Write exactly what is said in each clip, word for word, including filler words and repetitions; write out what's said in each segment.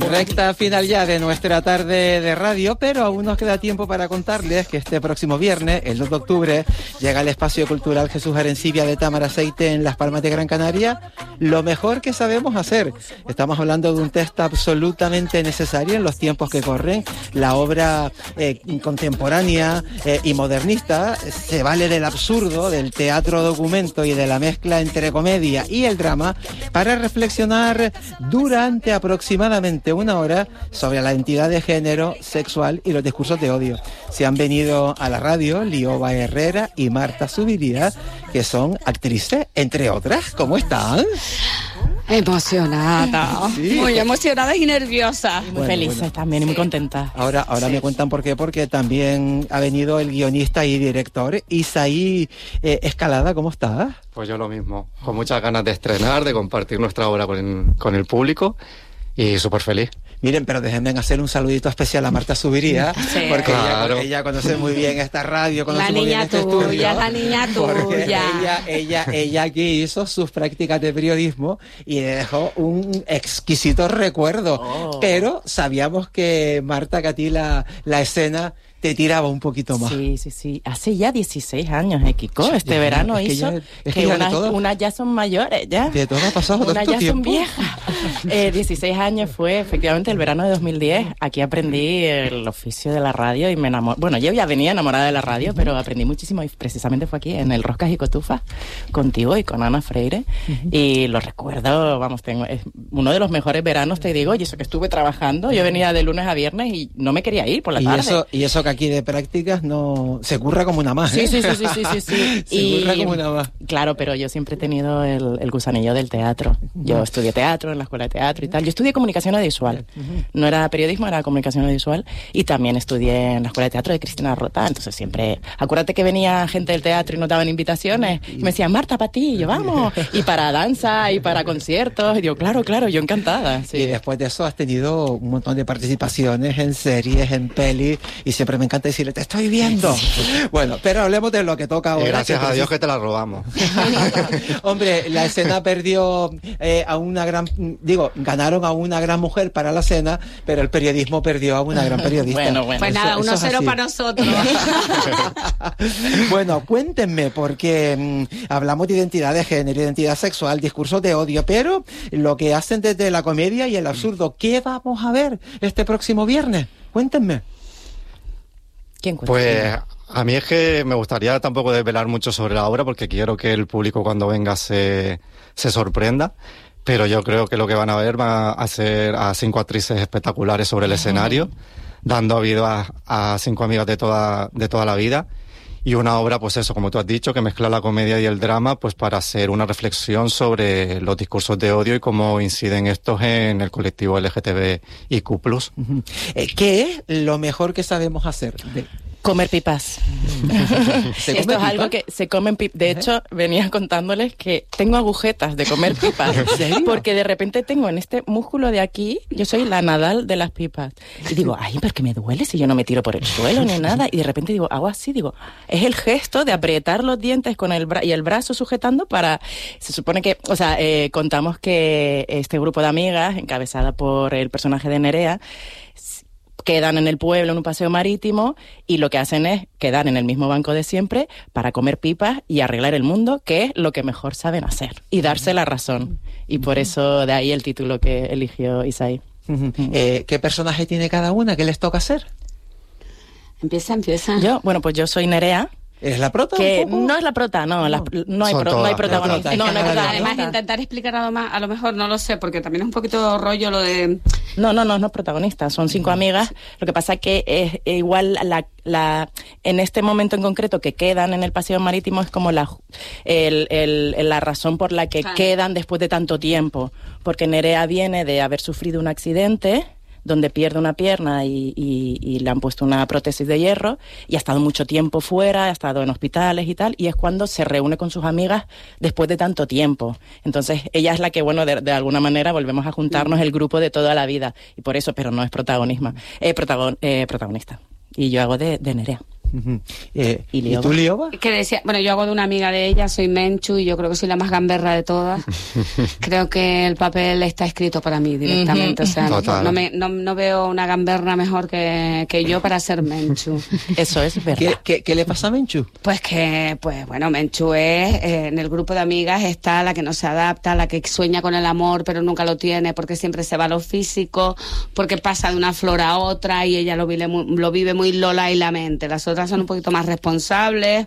Recta final ya de nuestra tarde de radio, pero aún nos queda tiempo para contarles que este próximo viernes, el dos de octubre, llega al Espacio Cultural Jesús Arencibia de Tamaraceite en Las Palmas de Gran Canaria, lo mejor que sabemos hacer. Estamos hablando de un texto absolutamente necesario en los tiempos que corren. La obra eh, contemporánea eh, y modernista se vale del absurdo, del teatro documento y de la mezcla entre comedia y el drama para reflexionar durante aproximadamente una hora sobre la identidad de género, sexual y los discursos de odio. Se han venido a la radio Lioba Herrera y Marta Zubiría, que son actrices, entre otras. ¿Cómo están? Emocionada, sí, muy emocionada y nerviosa. Muy bueno, felices bueno. también y muy Sí. contentas. Ahora, ahora Sí. me cuentan por qué, porque también ha venido el guionista y director Isaí eh, Escalada. ¿Cómo estás? Pues yo lo mismo, con muchas ganas de estrenar, de compartir nuestra obra con el, con el público y súper feliz. Miren, pero déjenme hacer un saludito especial a Marta Zubiría, Sí. porque ella, Claro. porque ella conoce muy bien esta radio, conoce La muy bien niña este estudio. tuya, la niña Porque tuya. ella, ella, ella aquí hizo sus prácticas de periodismo y le dejó un exquisito recuerdo. Oh. Pero sabíamos que, Marta, que a ti la, la escena te tiraba un poquito más. Sí, sí, sí. Hace ya dieciséis años, ¿eh, Kiko? Sí, Este ya, verano es que hizo ya- es que, que ya de unas, todo- unas ya son mayores, ya. De todo ha pasado Unas tanto ya son tiempo. viejas. Eh, dieciséis años fue efectivamente el verano de dos mil diez. Aquí aprendí el oficio de la radio y me enamoré. Bueno, yo ya venía enamorada de la radio, pero aprendí muchísimo y precisamente fue aquí en el Roscas y Cotufas contigo y con Ana Freire. Y lo recuerdo, vamos, tengo es uno de los mejores veranos, te digo, y eso que estuve trabajando. Yo venía de lunes a viernes y no me quería ir por la Y tarde. eso, y eso que aquí de prácticas no se curra como una más, ¿eh? Sí, sí, sí, sí, sí, sí, sí. Se Y- curra como una más. Claro, pero yo siempre he tenido el, el gusanillo del teatro. Yo estudié teatro en la escuela de teatro y tal. Yo estudié comunicación audiovisual. No era periodismo, era comunicación audiovisual. Y también estudié en la escuela de teatro de Cristina Rota. Entonces siempre... Acuérdate que venía gente del teatro y nos daban invitaciones. Y me decían, Marta, para ti. Y yo, vamos. Y para danza y para conciertos. Y digo, claro, claro, yo encantada. Sí. Y después de eso has tenido un montón de participaciones en series, en pelis, y siempre me encanta decirle, te estoy viendo. Bueno, pero hablemos de lo que toca Y ahora. gracias que a Dios precis- que te la robamos. Hombre, la escena perdió eh, a una gran... Digo, ganaron a una gran mujer para la cena, pero el periodismo perdió a una gran periodista. Bueno, bueno. Pues Eso- nada, eso uno es cero así. para nosotros. Bueno, cuéntenme, porque mm, hablamos de identidad de género, identidad sexual, discursos de odio, pero lo que hacen desde la comedia y el absurdo, ¿qué vamos a ver este próximo viernes? Cuéntenme. ¿Quién cuenta? Pues a mí es que me gustaría tampoco desvelar mucho sobre la obra porque quiero que el público cuando venga se, se sorprenda. Pero yo creo que lo que van a ver va a ser a cinco actrices espectaculares sobre el escenario, dando vida a, a cinco amigas de toda, de toda la vida. Y una obra, pues eso, como tú has dicho, que mezcla la comedia y el drama, pues para hacer una reflexión sobre los discursos de odio y cómo inciden estos en el colectivo L G T B I Q plus. Eh, ¿Qué es lo mejor que sabemos hacer? De- Comer pipas. ¿Se come Esto es pipa? algo que se comen pipas. De hecho, venía contándoles que tengo agujetas de comer pipas. ¿En serio? Porque de repente tengo en este músculo de aquí, yo soy la Nadal de las pipas. Y digo, ay, pero que me duele si yo no me tiro por el suelo ni nada. Y de repente digo, hago así, digo, es el gesto de apretar los dientes con el bra y el brazo sujetando para... Se supone que, o sea, eh, contamos que este grupo de amigas, encabezada por el personaje de Nerea, quedan en el pueblo en un paseo marítimo y lo que hacen es quedar en el mismo banco de siempre para comer pipas y arreglar el mundo, que es lo que mejor saben hacer, y darse la razón. Y por eso de ahí el título que eligió Isaí. Eh, ¿Qué personaje tiene cada una? ¿Qué les toca hacer? Empieza, empieza. Yo, bueno, pues yo soy Nerea, ¿Eres la prota? que un poco? no es la prota, no, la- no, hay, Son pro- no hay todas protagonista. protas. No, no hay Además, protagonista. Además, intentar explicar algo más, a lo mejor no lo sé, porque también es un poquito rollo lo de... No, no, no, no es protagonista, son cinco amigas. Lo que pasa que es eh, igual la, la en este momento en concreto que quedan en el paseo marítimo es como la el, el, la razón por la que Claro. quedan después de tanto tiempo, porque Nerea viene de haber sufrido un accidente donde pierde una pierna y, y, y le han puesto una prótesis de hierro y ha estado mucho tiempo fuera, ha estado en hospitales y tal, y es cuando se reúne con sus amigas después de tanto tiempo. Entonces ella es la que, bueno, de, de alguna manera volvemos a juntarnos el grupo de toda la vida, y por eso, pero no es protagonismo, eh, protagon, eh, protagonista. Y yo hago de, de Nerea. Uh-huh. Eh, ¿Y, ¿Y tú, Lioba? Que decía, bueno, yo hago de una amiga de ella, soy Menchu y yo creo que soy la más gamberra de todas. Creo que el papel está escrito para mí directamente, o sea, no, no, me, no, no veo una gamberra mejor que, que yo para ser Menchu. Eso es verdad. ¿Qué, qué, qué le pasa a Menchu? Pues que, pues bueno, Menchu es, eh, en el grupo de amigas está la que no se adapta, la que sueña con el amor pero nunca lo tiene porque siempre se va a lo físico, porque pasa de una flor a otra y ella lo vive muy, lo vive muy lola y la mente. Las otras son un poquito más responsables,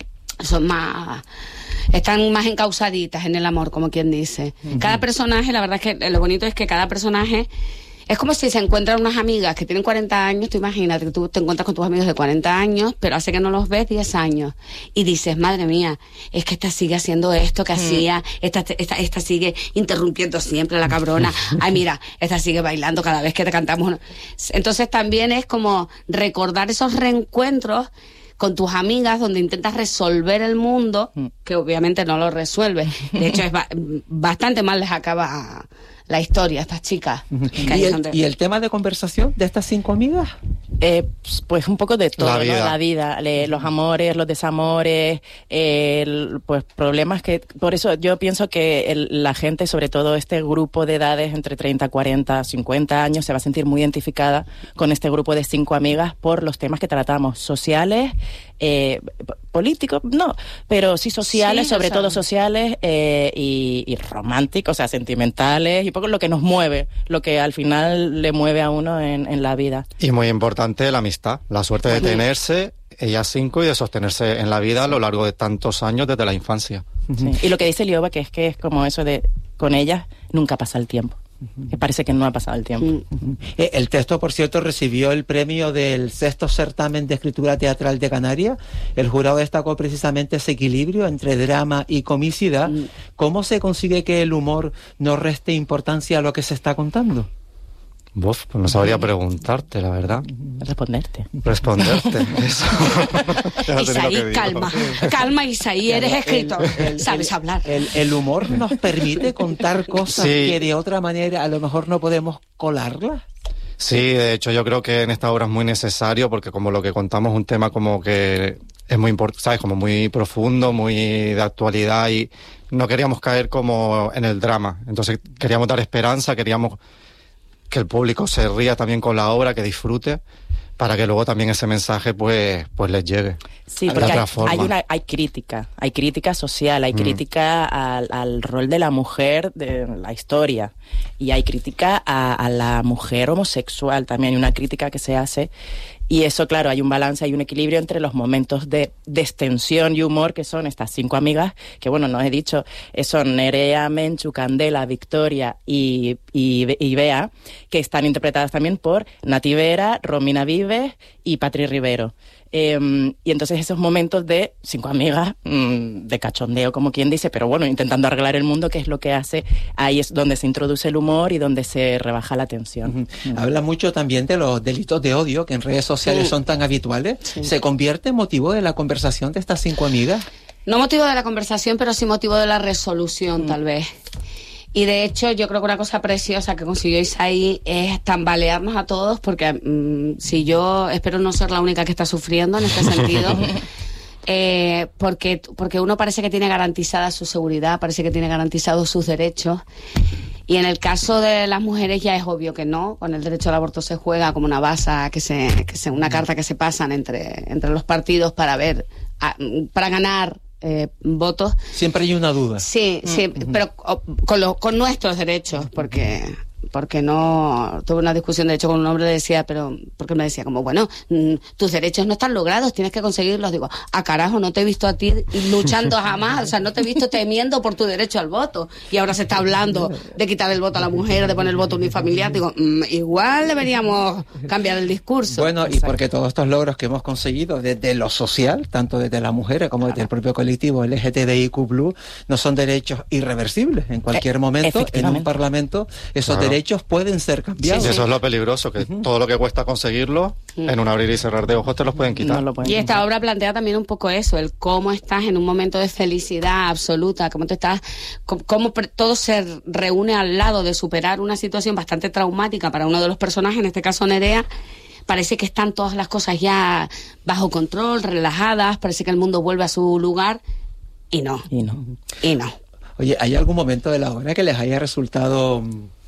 son más... están más encausaditas en el amor, como quien dice. Uh-huh. Cada personaje, la verdad es que lo bonito es que cada personaje es como si se encuentran unas amigas que tienen cuarenta años, tú imagínate que tú te encuentras con tus amigos de cuarenta años, pero hace que no los ves diez años. Y dices, madre mía, es que esta sigue haciendo esto que mm. hacía, esta, esta, esta sigue interrumpiendo siempre la cabrona. Ay, mira, esta sigue bailando cada vez que te cantamos. Entonces también es como recordar esos reencuentros con tus amigas donde intentas resolver el mundo, que obviamente no lo resuelves. De hecho, es ba- bastante mal les acaba la historia a estas chicas. ¿Y el, ¿Y el tema de conversación de estas cinco amigas? Eh, pues un poco de todo, la vida, ¿no? La vida, le, los amores, los desamores, eh, el, pues problemas que... Por eso yo pienso que el, la gente, sobre todo este grupo de edades entre treinta, cuarenta, cincuenta años, se va a sentir muy identificada con este grupo de cinco amigas por los temas que tratamos, sociales, eh, políticos, no, pero sí sociales, sí, sobre o sea, todo sociales eh, y, y románticos, o sea, sentimentales, y poco lo que nos mueve, lo que al final le mueve a uno en, en la vida. Y muy importante la amistad, la suerte de tenerse, ellas cinco, y de sostenerse en la vida a lo largo de tantos años desde la infancia. Sí. Y lo que dice Lioba, que es que es como eso de, con ellas nunca pasa el tiempo. Me parece que no ha pasado el tiempo. Uh-huh. El texto, por cierto, recibió el premio del sexto certamen de escritura teatral de Canarias. El jurado destacó precisamente ese equilibrio entre drama y comicidad. Uh-huh. ¿Cómo se consigue que el humor no reste importancia a lo que se está contando? Uf, pues no sabría preguntarte, la verdad. Responderte. Responderte, eso. Isaí, calma. Calma, Isaí, eres escritor. El, el, Sabes el, hablar. El, el humor nos permite contar cosas sí. que de otra manera a lo mejor no podemos colarlas. Sí, de hecho yo creo que en esta obra es muy necesario porque como lo que contamos es un tema como que es muy importante, ¿sabes? Como muy profundo, muy de actualidad y no queríamos caer como en el drama. Entonces queríamos dar esperanza, queríamos que el público se ría también con la obra, que disfrute, para que luego también ese mensaje pues pues les llegue. Sí, porque hay, hay una hay crítica, hay crítica social, hay mm. crítica al, al rol de la mujer de la historia y hay crítica a, a la mujer homosexual también, hay una crítica que se hace. Y eso, claro, hay un balance, hay un equilibrio entre los momentos de destensión y humor que son estas cinco amigas, que bueno, no he dicho, son Nerea, Menchu, Candela, Victoria y, y, y Bea, que están interpretadas también por Nati Vera, Romina Vives y Patri Rivero. Eh, y entonces esos momentos de cinco amigas, mmm, de cachondeo, como quien dice, pero bueno, intentando arreglar el mundo, que es lo que hace, ahí es donde se introduce el humor y donde se rebaja la tensión. Uh-huh. Uh-huh. Habla mucho también de los delitos de odio que en redes sociales sí. son tan habituales. Sí. ¿Se convierte en motivo de la conversación de estas cinco amigas? No motivo de la conversación, pero sí motivo de la resolución, uh-huh. tal vez. Y de hecho yo creo que una cosa preciosa que consiguió Isaí es tambalearnos a todos, porque mmm, si yo espero no ser la única que está sufriendo en este sentido, eh, porque, porque uno parece que tiene garantizada su seguridad, parece que tiene garantizados sus derechos, y en el caso de las mujeres ya es obvio que no, con el derecho al aborto se juega como una baza, que se, que se, una carta que se pasan entre, entre los partidos para ver, a, para ganar Eh, votos. Siempre hay una duda. Sí, sí, mm-hmm. pero o, con, lo, con nuestros derechos, porque porque no tuve una discusión de hecho con un hombre, decía, pero porque me decía como, bueno, mm, tus derechos no están logrados, tienes que conseguirlos. Digo, a carajo, no te he visto a ti luchando jamás, o sea, no te he visto temiendo por tu derecho al voto, y ahora se está hablando de quitar el voto a la mujer, de poner el voto unifamiliar. Digo, mm, igual deberíamos cambiar el discurso. Bueno, y porque todos estos logros que hemos conseguido desde lo social, tanto desde las mujeres como desde el propio colectivo L G T B I Q plus, no son derechos irreversibles. En cualquier eh, momento, en un parlamento, esos claro. derechos pueden ser cambiados. Sí, eso es lo peligroso, que uh-huh. todo lo que cuesta conseguirlo, uh-huh. en un abrir y cerrar de ojos te los pueden quitar. No lo pueden y esta quitar. Obra plantea también un poco eso, el cómo estás en un momento de felicidad absoluta, cómo te estás, cómo, cómo todo se reúne al lado de superar una situación bastante traumática para uno de los personajes, en este caso Nerea, parece que están todas las cosas ya bajo control, relajadas, parece que el mundo vuelve a su lugar, y no. Y no. Y no. Oye, ¿hay algún momento de la obra que les haya resultado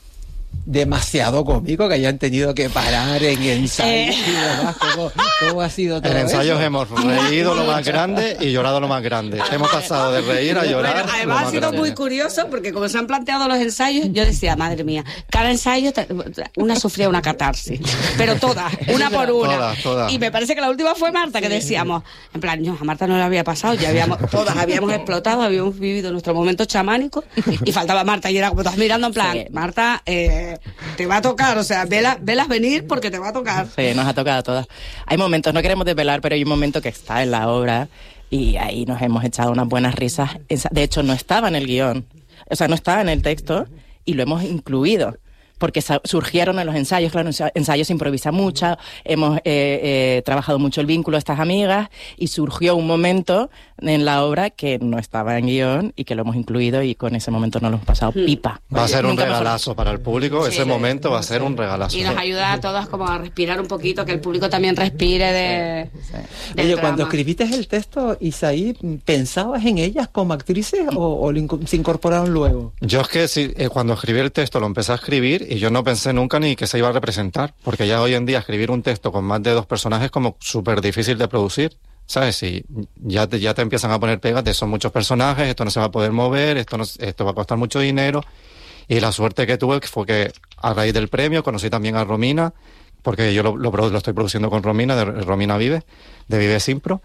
demasiado cómico, que hayan tenido que parar en ensayos Eh. y demás? ¿Cómo, cómo ha sido todo En ensayos eso? hemos reído lo más grande y llorado lo más grande. Hemos pasado de reír a llorar. Bueno, lo además más ha sido grande. muy curioso porque como se han planteado los ensayos, yo decía, madre mía, cada ensayo te- una sufría una catarsis, pero todas, una por una. Todas, todas. Y me parece que la última fue Marta, que decíamos, en plan, no, a Marta no le había pasado, ya habíamos, todas habíamos explotado, habíamos vivido nuestro momento chamánico y faltaba Marta y era como todas mirando en plan, Sí. Marta, eh, te va a tocar, o sea, vela, velas venir porque te va a tocar. Sí, nos ha tocado a todas. Hay momentos, no queremos desvelar, pero hay un momento que está en la obra y ahí nos hemos echado unas buenas risas. De hecho, no estaba en el guión, o sea, no estaba en el texto y lo hemos incluido. Porque sa- surgieron en los ensayos, claro, en los ensayos se improvisa mucho, hemos eh, eh, trabajado mucho el vínculo de estas amigas y surgió un momento en la obra que no estaba en guión y que lo hemos incluido y con ese momento nos lo hemos pasado pipa. Va a ser un Nunca mejor- regalazo para el público, Sí. ese momento va a ser un regalazo. Y nos ayuda a todas como a respirar un poquito, que el público también respire de... del Oye, cuando drama. escribiste el texto, Isaí, ¿pensabas en ellas como actrices o, o lo inco- se incorporaron luego? Yo es que sí, eh, cuando escribí el texto lo empecé a escribir y yo no pensé nunca ni que se iba a representar, porque ya hoy en día escribir un texto con más de dos personajes es como súper difícil de producir, ¿sabes? Y ya te, ya te empiezan a poner pegas de son muchos personajes, esto no se va a poder mover, esto, no, esto va a costar mucho dinero. Y la suerte que tuve fue que a raíz del premio conocí también a Romina, porque yo lo, lo, produ- lo estoy produciendo con Romina, de Romina Vive, de Vive Simpro,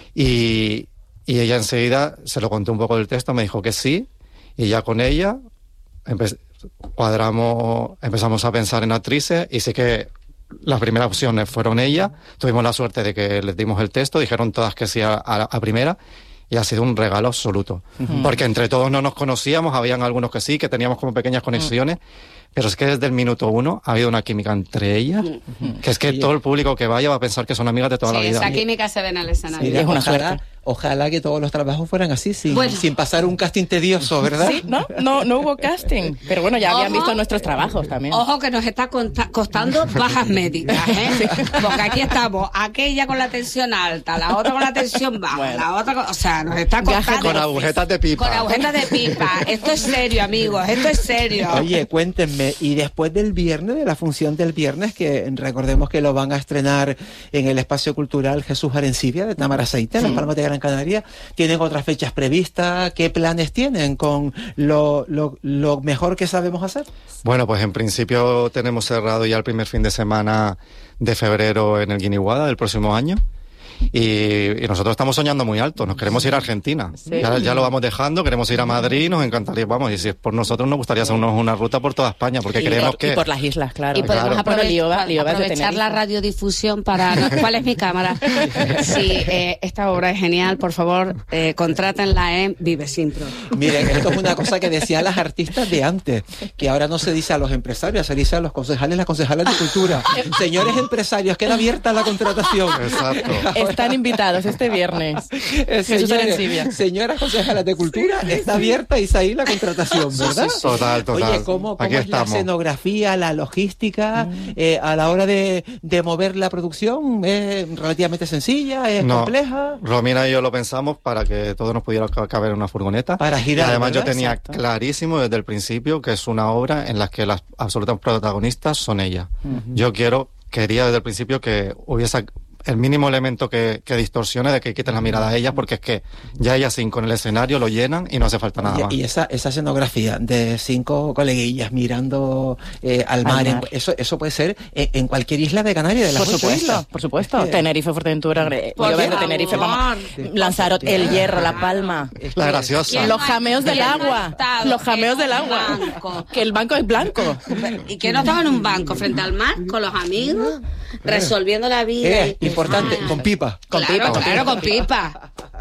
y, y ella enseguida se lo conté un poco del texto, me dijo que sí, y ya con ella empe- cuadramos, empezamos a pensar en actrices, y sí que las primeras opciones fueron ella, tuvimos la suerte de que les dimos el texto, dijeron todas que sí a, a, a primera, y ha sido un regalo absoluto. Uh-huh. Porque entre todos no nos conocíamos, habían algunos que sí, que teníamos como pequeñas conexiones, uh-huh. pero es que desde el minuto uno ha habido una química entre ellas, uh-huh. que es que todo el público que vaya va a pensar que son amigas de toda sí, la vida. Esa química se ve en el escenario. Sí, es una ojalá, suerte. Ojalá que todos los trabajos fueran así, sin, Bueno. sin pasar un casting tedioso, ¿verdad? Sí, no, no, no hubo casting, pero bueno, ya habían Ojo. visto nuestros trabajos también. Ojo que nos está conta- costando bajas médicas, ¿eh? Porque aquí estamos, aquella con la tensión alta, la otra con la tensión baja, Bueno. la otra con... O sea, nos está costando... Con agujetas de pipa. Con agujetas de pipa. Esto es serio, amigos, esto es serio. Oye, cuéntenme, y después del viernes, de la función del viernes, que recordemos que lo van a estrenar en el Espacio Cultural Jesús Arencibia de Támara Aceite, en Las Palmas de Gran Canaria, ¿tienen otras fechas previstas? ¿Qué planes tienen con lo, lo, lo mejor que sabemos hacer? Bueno, pues en principio tenemos cerrado ya el primer fin de semana de febrero en el Guiniguada del próximo año. Y, y nosotros estamos soñando muy alto, nos queremos ir a Argentina. Sí. Ya, ya lo vamos dejando, queremos ir a Madrid, nos encantaría, vamos, y si es por nosotros nos gustaría hacernos una ruta por toda España, porque y, creemos por, que... y por las islas, claro. Y podemos Claro. aprove- Bueno, Liova- Liova es de aprovechar la Tenerife. radiodifusión para... no, ¿cuál es mi cámara? Sí, eh, esta obra es genial, por favor, eh, contrátenla en Vive Simpro. Miren, esto es una cosa que decían las artistas de antes, que ahora no se dice a los empresarios, se dice a los concejales, las concejalas de cultura. Señores empresarios, queda abierta la contratación. Exacto. Están invitados este viernes. Eh, Jesús señores, Arencibia. señoras concejalas de cultura, está abierta y ahí la contratación, ¿verdad? Total, total. Oye, ¿cómo, cómo Aquí es la estamos. escenografía, la logística eh, a la hora de, de mover la producción? ¿Es relativamente sencilla? ¿Es No, compleja? Romina y yo lo pensamos para que todo nos pudiera ca- caber en una furgoneta. Para girar, Y además yo ¿verdad? tenía Exacto. clarísimo desde el principio que es una obra en la que las absolutas protagonistas son ellas. Ujú. Yo quiero, quería desde el principio que hubiese el mínimo elemento que, que distorsione, de que quiten la mirada a ellas, porque es que ya ellas cinco en el escenario lo llenan y no hace falta nada Y, más. y esa, esa escenografía de cinco coleguillas mirando eh, al mar, Al en- mar. eso, eso puede ser en, en cualquier isla de Canarias, de las Por ocho supuesto, islas. por supuesto. Es que- Tenerife, Fuerteventura, eh, Por Llover de favor. Tenerife, vamos. Lanzarote, El Hierro, La Palma. es La que- graciosa. ¿Quién Los no ha- jameos del quién no ha agua. estado Los jameos en del un agua. banco? Que el banco es blanco. ¿Y que no estaba en un banco frente al mar con los amigos resolviendo la vida? Eh, y- importante, Ah. con pipa. Con Claro, pipa, con claro, pipa. con pipa.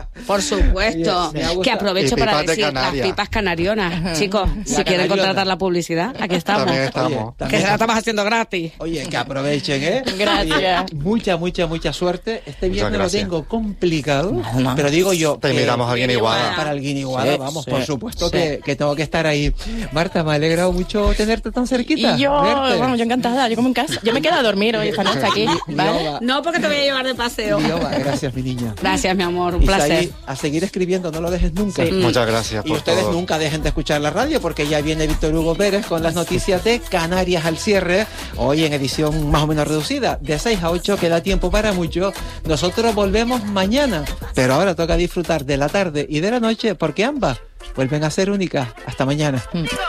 Por supuesto. Me ha gustado. Que aprovecho Y para pipas de decir las Canarias. pipas canarionas. Chicos, si quieren canariona. contratar la publicidad, aquí estamos. También Oye, estamos. Que también- se la estamos haciendo gratis. Oye, que aprovechen, ¿eh? Gracias. Oye, mucha, mucha, mucha suerte. Este viernes lo gracias. tengo complicado, no. pero digo yo... Te que- invitamos a Guiniguada. Para el Guiniguada, Sí, vamos, sí, por supuesto sí. que, que tengo que estar ahí. Marta, me ha alegrado mucho tenerte tan cerquita. Y yo, verte. vamos, yo encantada, yo como en casa. Yo me quedo a dormir hoy esta noche aquí, ¿vale? Lioba, No, porque te voy a llevar de paseo. Lioba, gracias, mi niña. Gracias, mi amor, un Y placer. Saí, a seguir escribiendo, no lo dejes nunca. Sí. Muchas gracias Y por ustedes todo. nunca dejen de escuchar la radio porque ya viene Víctor Hugo Pérez con las noticias de Canarias al cierre. Hoy en edición más o menos reducida, de seis a ocho, queda tiempo para mucho. Nosotros volvemos mañana, pero ahora toca disfrutar de la tarde y de la noche porque ambas vuelven a ser únicas. Hasta mañana. Mm.